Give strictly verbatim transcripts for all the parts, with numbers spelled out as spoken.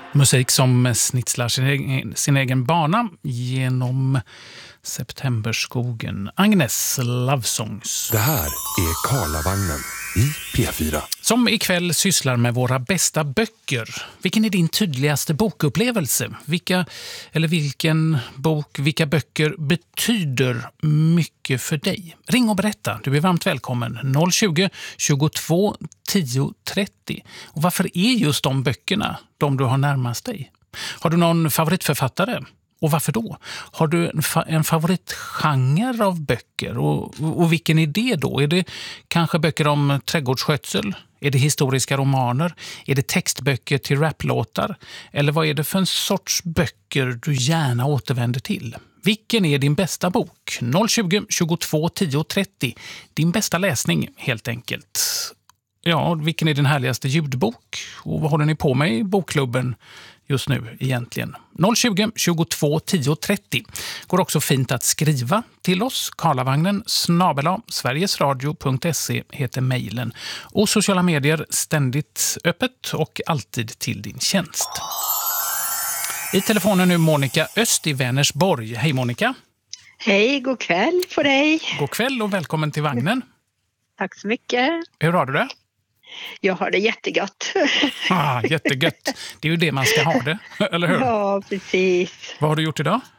Musik som snitslar sin egen, sin egen bana genom septemberskogen. Agnes Love Songs. Det här är Karlavagnen i P fyra. Som ikväll sysslar med våra bästa böcker. Vilken är din tydligaste bokupplevelse? Vilka, eller vilken bok, vilka böcker betyder mycket för dig? Ring och berätta. Du är varmt välkommen. noll tjugo, tjugotvå, tio, trettio. Och varför är just de böckerna de du har närmast dig? Har du någon favoritförfattare? Och varför då? Har du en, fa- en favoritgenre av böcker? Och, och vilken är det då? Är det kanske böcker om trädgårdsskötsel? Är det historiska romaner? Är det textböcker till raplåtar? Eller vad är det för en sorts böcker du gärna återvänder till? Vilken är din bästa bok? noll tjugo, tjugotvå, tio, trettio. Din bästa läsning helt enkelt. Ja, vilken är din härligaste ljudbok? Och vad håller ni på med i bokklubben just nu egentligen? noll tjugo, tjugotvå, tio, trettio. Går också fint att skriva till oss. Karlavagnen snabel-a sverigesradio punkt se heter mejlen. Och sociala medier ständigt öppet och alltid till din tjänst. I telefonen nu Monica Öst i Vänersborg. Hej Monica. Hej, god kväll på dig. God kväll och välkommen till vagnen. Tack så mycket. Hur har du det? Jag har det jättegott. Ah, jättegött. Det är ju det man ska ha det, eller hur? Ja, precis. Vad har du gjort idag?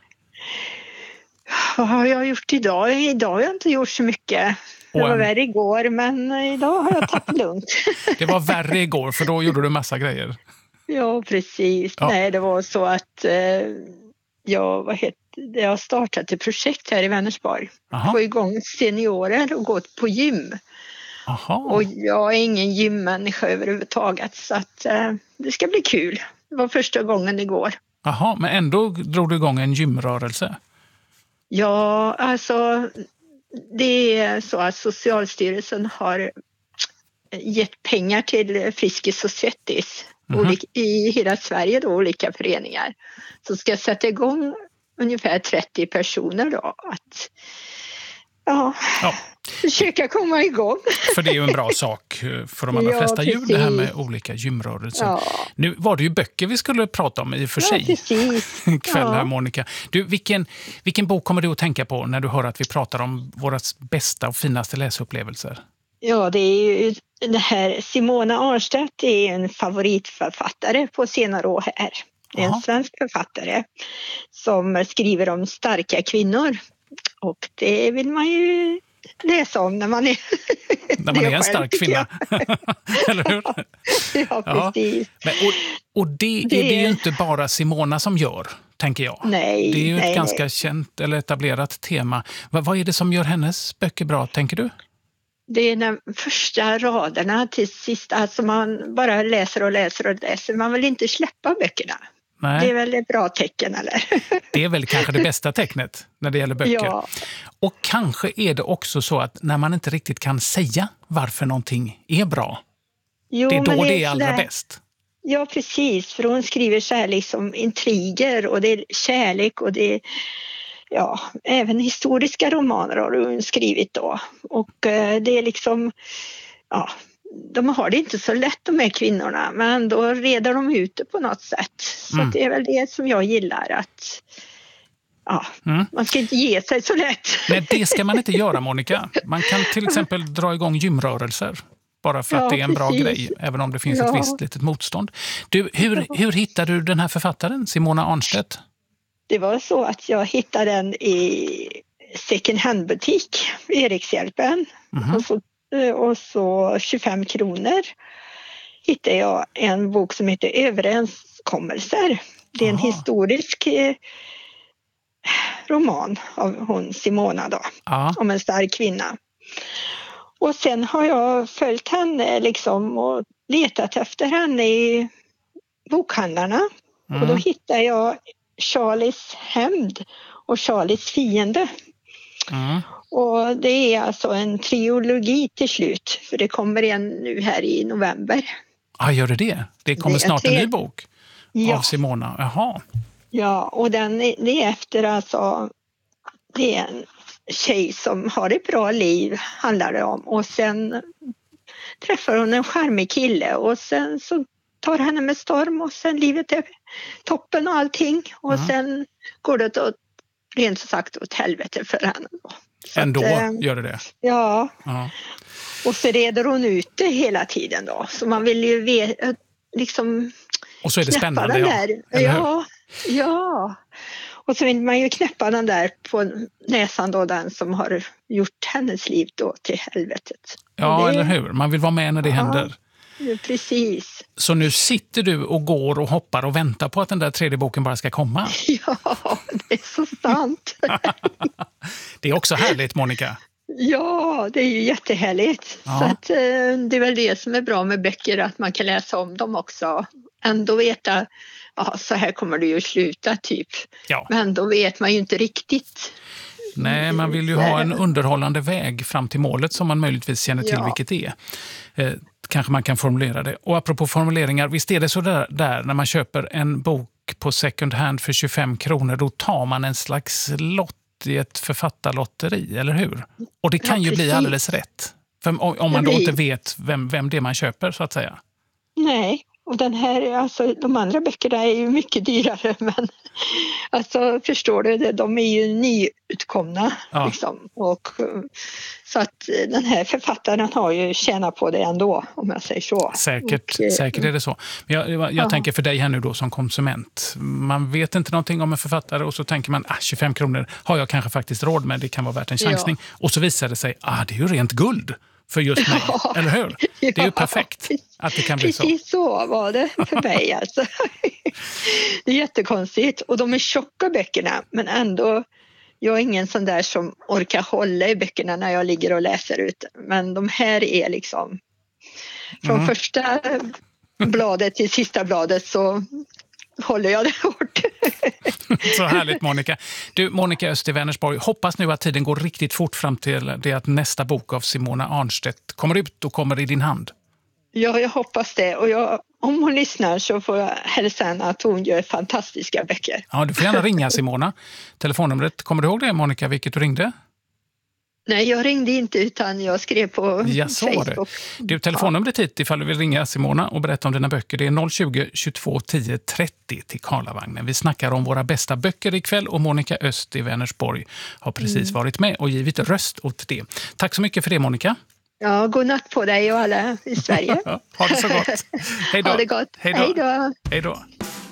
Vad har jag gjort idag? Idag har jag inte gjort så mycket. Det var en... värre igår, men idag har jag tagit det lugnt. Det var värre igår, för då gjorde du massa grejer. Ja, precis. Ja. Nej, det var så att eh, jag, vad heter, jag har startat ett projekt här i Vänersborg. Få igång seniorer och gått på gym. Aha. Och jag är ingen gymmänniska överhuvudtaget, så att eh, det ska bli kul. Det var första gången igår. Jaha, men ändå drog du igång en gymrörelse? Ja, alltså det är så att Socialstyrelsen har gett pengar till Friskis och Svettis mm-hmm. olika, i hela Sverige då, olika föreningar. Så ska sätta igång ungefär trettio personer då att ja, ja. försöka komma igång. För det är ju en bra sak för de allra ja, flesta djur, det här med olika gymrörelser. Ja. Nu var det ju böcker vi skulle prata om i och för sig. Ja, precis. Kväll här, Monica. Du, vilken, vilken bok kommer du att tänka på när du hör att vi pratar om våra bästa och finaste läsupplevelser? Ja, det är ju det här. Simona Arnstedt är en favoritförfattare på senare år här. Det är en Aha. svensk författare som skriver om starka kvinnor. Och det vill man ju läsa om när man är, när man är en stark kvinna. Eller hur? Ja, precis. Ja. Men, och, och det, det är det ju inte bara Simona som gör, tänker jag. Nej, det är ju nej, ett ganska nej. känt eller etablerat tema. Vad, vad är det som gör hennes böcker bra, tänker du? Det är de första raderna till sist. Alltså man bara läser och läser och läser. Man vill inte släppa böckerna. Nej. Det är väl ett bra tecken, eller? Det är väl kanske det bästa tecknet när det gäller böcker. Ja. Och kanske är det också så att när man inte riktigt kan säga varför någonting är bra, jo, det är då det är, det är allra där. bäst. Ja, precis. För hon skriver så här liksom intriger och det är kärlek och det är, ja, även historiska romaner har hon skrivit då. Och eh, det är liksom, ja, de har det inte så lätt de här kvinnorna, men då reder de ut det på något sätt. Så mm. det är väl det som jag gillar, att ja, mm. man ska inte ge sig så lätt. Nej, det ska man inte göra, Monica. Man kan till exempel dra igång gymrörelser. Bara för att ja, det är en bra precis. grej, även om det finns ja. ett visst litet motstånd. Du, hur, hur hittade du den här författaren, Simona Arnstedt? Det var så att jag hittade den i second hand-butik, Erikshjälpen. Mm-hmm. Och så Och så tjugofem kronor hittade jag en bok som heter Överenskommelser. Det är en Aha. historisk eh, roman av hon Simona då. Aha. Om en stark kvinna. Och sen har jag följt henne liksom och letat efter henne i bokhandlarna. Mm. Och då hittade jag Charlies hämnd och Charlies fiende. Mm. Och det är alltså en trilogi till slut. För det kommer en nu här i november. Ja, ah, gör det det? Det kommer det snart tre... en ny bok ja. av Simona. Jaha. Ja, och den är, det är efter alltså... Det är en tjej som har ett bra liv, handlar det om. Och sen träffar hon en charmig kille. Och sen så tar henne med storm och sen livet är toppen och allting. Och mm. sen går det åt, rent sagt åt helvete för henne. Så Ändå att, äh, gör det det? Ja. Uh-huh. Och så reder hon ut det hela tiden då. Så man vill ju veta, liksom... Och så är det spännande, ja. Där. Ja, ja. Och så vill man ju knäppa den där på näsan då, den som har gjort hennes liv då till helvetet. Ja, det... eller hur? Man vill vara med när det ja, händer. Ja, precis. Så nu sitter du och går och hoppar och väntar på att den där tredje boken bara ska komma? Ja, det är så sant. Det är också härligt, Monica. Ja, det är ju jättehärligt. Ja. Så att, det är väl det som är bra med böcker, att man kan läsa om dem också. Ändå veta, ja, så här kommer det ju sluta typ. Ja. Men då vet man ju inte riktigt. Nej, man vill ju ha en underhållande väg fram till målet som man möjligtvis känner till ja. vilket det är. Eh, kanske man kan formulera det. Och apropå formuleringar, visst är det så där, där när man köper en bok på second hand för tjugofem kronor, då tar man en slags lott i ett författarlotteri, eller hur? Och det kan ja, ju bli alldeles rätt. För om, om man då inte vet vem, vem det är man köper, så att säga. Nej. Och den här, alltså de andra böckerna är ju mycket dyrare, men alltså förstår du, de är ju nyutkomna ja. liksom. Och så att den här författaren har ju tjänat på det ändå, om jag säger så. Säkert, och, säkert är det så. Men jag, jag, jag tänker för dig här nu då som konsument. Man vet inte någonting om en författare och så tänker man, ah, tjugofem kronor har jag kanske faktiskt råd med, det kan vara värt en chansning. Ja. Och så visar det sig, ah, det är ju rent guld för just mig, ja. eller hur? Det är ju perfekt att det kan bli så. Precis så var det för mig alltså. Det är jättekonstigt. Och de är tjocka böckerna, men ändå, jag är ingen sån där som orkar hålla i böckerna när jag ligger och läser ut. Men de här är liksom, från mm. första bladet till sista bladet så håller jag det hårt. Så härligt, Monica. Du, Monica Öst i Vänersborg, hoppas nu att tiden går riktigt fort fram till det att nästa bok av Simona Arnstedt kommer ut och kommer i din hand. Ja, jag hoppas det. Och jag, om hon lyssnar så får jag hälsa henne att hon gör fantastiska böcker. Ja, du får gärna ringa Simona. Telefonnumret, kommer du ihåg det, Monica, vilket du ringde? Nej, jag ringde inte utan jag skrev på ja, så Facebook. Det. Du, telefonnumret hit ifall du vill ringa Simona och berätta om dina böcker. Det är noll tjugo, tjugotvå, tio, trettio till Karlavagnen. Vi snackar om våra bästa böcker ikväll och Monica Öst i Vänersborg har precis mm. varit med och givit röst åt det. Tack så mycket för det, Monica. Ja, god natt på dig och alla i Sverige. Ha det så gott. Hej då. Ha det gott. Hej då. Hej då.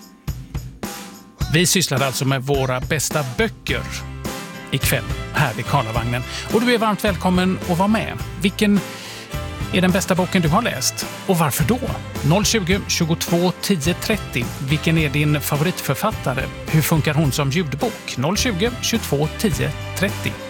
Vi sysslar alltså med våra bästa böcker ikväll här vid Karlavagnen. Och du är varmt välkommen att vara med. Vilken är den bästa boken du har läst? Och varför då? noll tjugo, tjugotvå, tio, trettio. Vilken är din favoritförfattare? Hur funkar hon som ljudbok? noll tjugo, tjugotvå, tio, trettio.